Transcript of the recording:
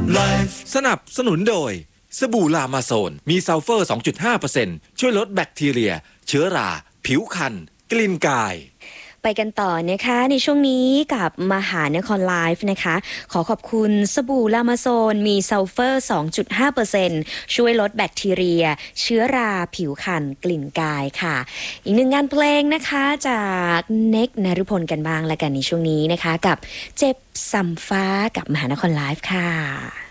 Life สนับสนุนโดยสบู่ลามาโซนมีซัลเฟอร์ 2.5% ช่วยลดแบคทีเรียเชื้อราผิวคันกลิ่นกายไปกันต่อนะคะในช่วงนี้กับมหานครไลฟ์นะคะขอขอบคุณสบู่ลามาโซนมีซัลเฟอร์ 2.5% ช่วยลดแบคทีเรียเชื้อราผิวคันกลิ่นกายค่ะอีกหนึ่งงานเพลงนะคะจากเน็กนฤพลกันบ้างละกันในช่วงนี้นะคะกับเจ็บสัมฟ้ากับมหานครไลฟ์ค่ะ